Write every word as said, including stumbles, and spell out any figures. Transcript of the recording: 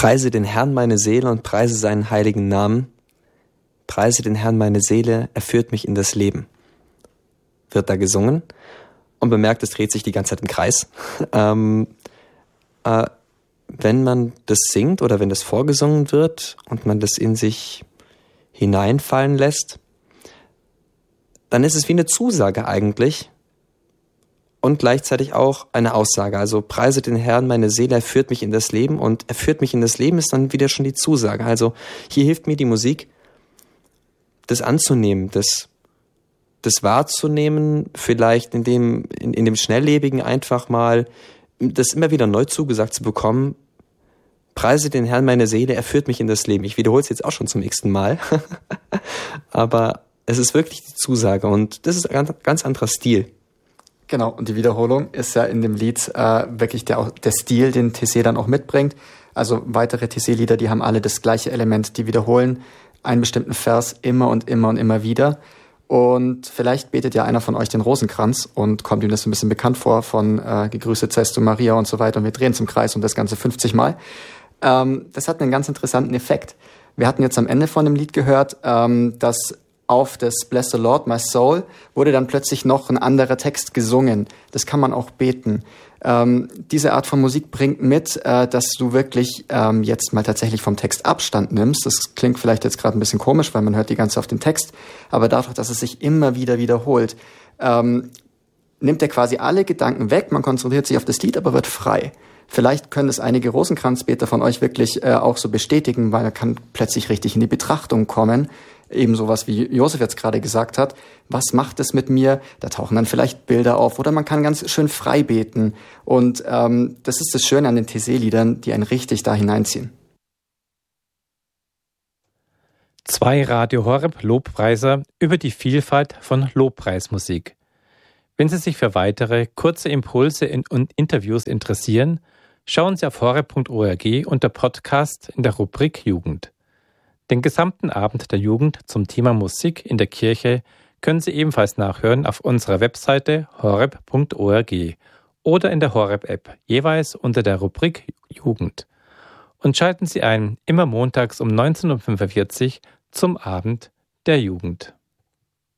Preise den Herrn meine Seele und preise seinen heiligen Namen. Preise den Herrn meine Seele, er führt mich in das Leben. Wird da gesungen und bemerkt, es dreht sich die ganze Zeit im Kreis. ähm, äh, wenn man das singt oder wenn das vorgesungen wird und man das in sich hineinfallen lässt, dann ist es wie eine Zusage eigentlich und gleichzeitig auch eine Aussage. Also preise den Herrn meine Seele, er führt mich in das Leben, und er führt mich in das Leben ist dann wieder schon die Zusage. Also hier hilft mir die Musik, das anzunehmen, das, das wahrzunehmen, vielleicht in dem, in, in dem Schnelllebigen einfach mal das immer wieder neu zugesagt zu bekommen. Preise den Herrn meine Seele, er führt mich in das Leben. Ich wiederhole es jetzt auch schon zum x-ten Mal. Aber es ist wirklich die Zusage und das ist ein ganz, ganz anderer Stil. Genau, und die Wiederholung ist ja in dem Lied äh, wirklich der, der Stil, den Taizé dann auch mitbringt. Also weitere Taizé-Lieder, die haben alle das gleiche Element, die wiederholen einen bestimmten Vers immer und immer und immer wieder. Und vielleicht betet ja einer von euch den Rosenkranz und kommt ihm das ein bisschen bekannt vor von äh, Gegrüßet seist du Maria und so weiter. Und wir drehen zum Kreis und das Ganze fünfzig Mal. Ähm, das hat einen ganz interessanten Effekt. Wir hatten jetzt am Ende von dem Lied gehört, ähm, dass auf das Bless the Lord, my soul, wurde dann plötzlich noch ein anderer Text gesungen. Das kann man auch beten. Ähm, diese Art von Musik bringt mit, äh, dass du wirklich ähm, jetzt mal tatsächlich vom Text Abstand nimmst. Das klingt vielleicht jetzt gerade ein bisschen komisch, weil man hört die ganze Zeit auf den Text. Aber dadurch, dass es sich immer wieder wiederholt, ähm, nimmt er quasi alle Gedanken weg. Man konzentriert sich auf das Lied, aber wird frei. Vielleicht können es einige Rosenkranzbeter von euch wirklich äh, auch so bestätigen, weil er kann plötzlich richtig in die Betrachtung kommen. Eben sowas, wie Josef jetzt gerade gesagt hat. Was macht es mit mir? Da tauchen dann vielleicht Bilder auf oder man kann ganz schön frei beten. Und ähm, das ist das Schöne an den Taizé-Liedern, die einen richtig da hineinziehen. Zwei Radio Horeb Lobpreiser über die Vielfalt von Lobpreismusik. Wenn Sie sich für weitere kurze Impulse und Interviews interessieren, schauen Sie auf horeb punkt org unter Podcast in der Rubrik Jugend. Den gesamten Abend der Jugend zum Thema Musik in der Kirche können Sie ebenfalls nachhören auf unserer Webseite horeb punkt org oder in der Horeb-App, jeweils unter der Rubrik Jugend. Und schalten Sie ein, immer montags um neunzehn Uhr fünfundvierzig zum Abend der Jugend.